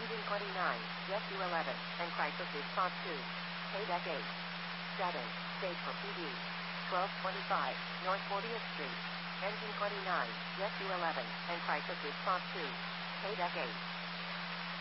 Engine 29, yes to 11, and crisis response 2. Paydeck 8. Setting, stage for PD. 1225, North 40th Street. Engine 29, yes to 11, and crisis response 2. Paydeck 8.